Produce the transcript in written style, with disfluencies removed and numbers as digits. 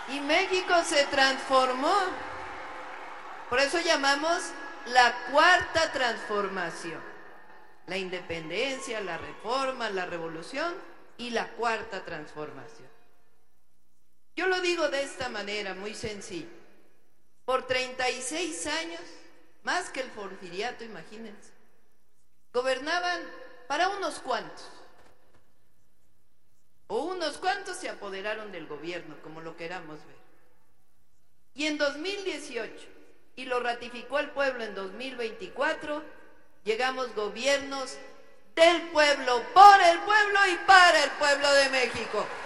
Y México se transformó. Por eso llamamos la cuarta transformación. La independencia, la reforma, la revolución y la cuarta transformación. Yo lo digo de esta manera, muy sencilla. Por 36 años, más que el porfiriato, imagínense, gobernaban para unos cuantos. O unos cuantos se apoderaron del gobierno, como lo queramos ver. Y en 2018, y lo ratificó el pueblo en 2024, llegamos gobiernos del pueblo, por el pueblo y para el pueblo de México.